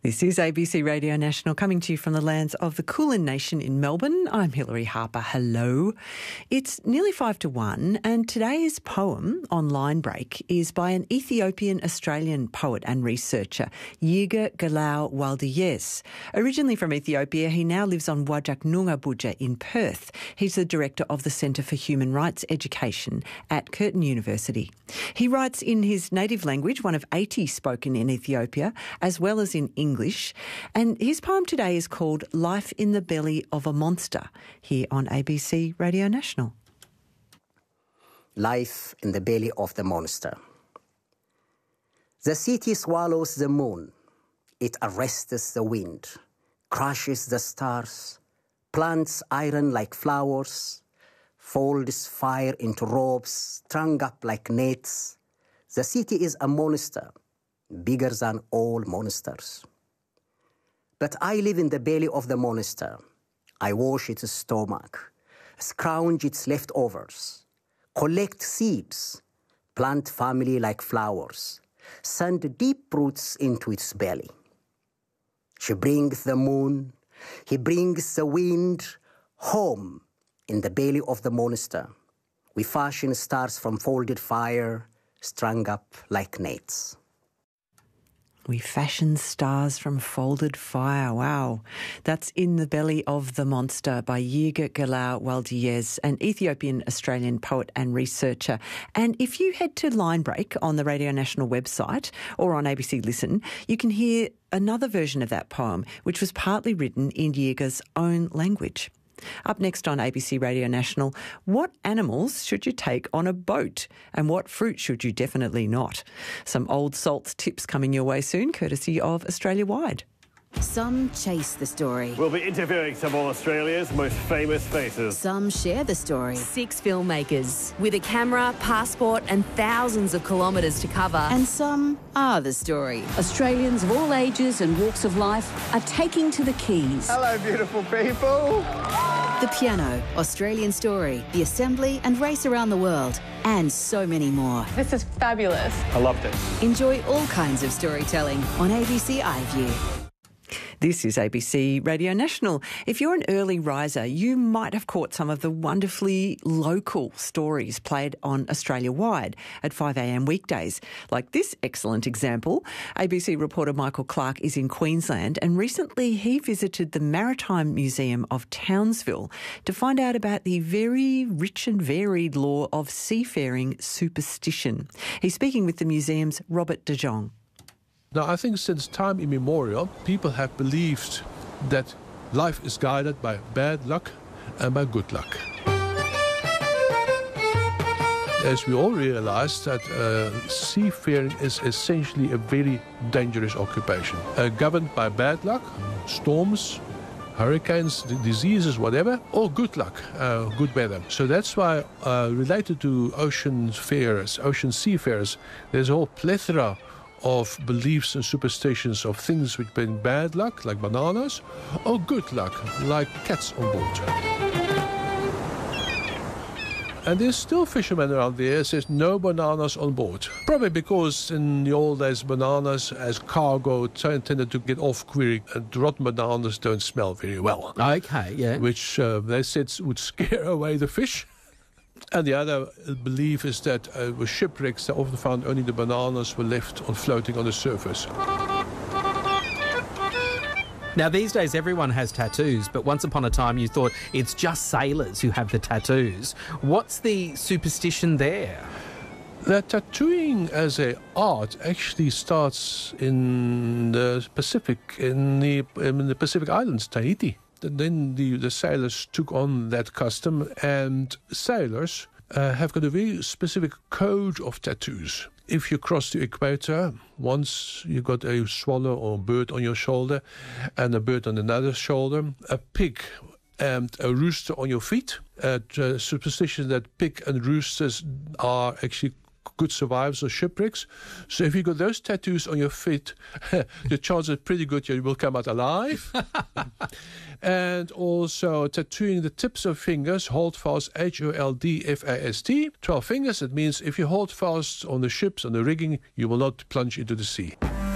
This is ABC Radio National, coming to you from the lands of the Kulin Nation in Melbourne. I'm Hilary Harper. Hello. It's nearly 1:55, and today's poem on Line Break is by an Ethiopian-Australian poet and researcher, Yiga Galau Waldiyes. Originally from Ethiopia, he now lives on Wajak Noongar in Perth. He's the director of the Centre for Human Rights Education at Curtin University. He writes in his native language, one of 80 spoken in Ethiopia, as well as in English, and his poem today is called Life in the Belly of a Monster, here on ABC Radio National. Life in the belly of the monster. The city swallows the moon. It arrests the wind, crushes the stars, plants iron like flowers, folds fire into ropes, strung up like nets. The city is a monster, bigger than all monsters. But I live in the belly of the monster. I wash its stomach, scrounge its leftovers, collect seeds, plant family like flowers, send deep roots into its belly. She brings the moon, he brings the wind, home in the belly of the monster. We fashion stars from folded fire, strung up like nets. We fashion stars from folded fire. Wow. That's In the Belly of the Monster by Yiga Galau Waldiyes, an Ethiopian-Australian poet and researcher. And if you head to Line Break on the Radio National website or on ABC Listen, you can hear another version of that poem, which was partly written in Yiga's own language. Up next on ABC Radio National, what animals should you take on a boat and what fruit should you definitely not? Some old salts tips coming your way soon, courtesy of Australia Wide. Some chase the story. We'll be interviewing some of Australia's most famous faces. Some share the story. 6 filmmakers with a camera, passport and thousands of kilometres to cover. And some are the story. Australians of all ages and walks of life are taking to the keys. Hello, beautiful people. The Piano, Australian Story, The Assembly and Race Around the World, and so many more. This is fabulous. I loved it. Enjoy all kinds of storytelling on ABC iView. This is ABC Radio National. If you're an early riser, you might have caught some of the wonderfully local stories played on Australia Wide at 5 a.m. weekdays. Like this excellent example, ABC reporter Michael Clark is in Queensland, and recently he visited the Maritime Museum of Townsville to find out about the very rich and varied lore of seafaring superstition. He's speaking with the museum's Robert De Jong. Now, I think since time immemorial, people have believed that life is guided by bad luck and by good luck. As we all realize that seafaring is essentially a very dangerous occupation, governed by bad luck, storms, hurricanes, diseases, whatever, or good luck, good weather. So that's why, related to ocean seafarers, there's a whole plethora of beliefs and superstitions of things which bring bad luck, like bananas, or good luck, like cats on board. And there's still fishermen around there who says no bananas on board. Probably because in the old days bananas as cargo tended to get off quick, and rotten bananas don't smell very well. Okay, yeah. Which they said would scare away the fish. And the other belief is that with shipwrecks, they often found only the bananas were left floating on the surface. Now, these days, everyone has tattoos, but once upon a time, you thought it's just sailors who have the tattoos. What's the superstition there? The tattooing as an art actually starts in the Pacific, in the Pacific Islands, Tahiti. Then the sailors took on that custom, and sailors have got a very specific code of tattoos. If you cross the equator, once you got a swallow or a bird on your shoulder and a bird on another shoulder, a pig and a rooster on your feet. Superstition that pig and roosters are actually good survivors of shipwrecks. So if you got those tattoos on your feet, the chances are pretty good you will come out alive. And also tattooing the tips of fingers, hold fast, HOLDFAST, 12 fingers. It means if you hold fast on the ships, on the rigging, you will not plunge into the sea.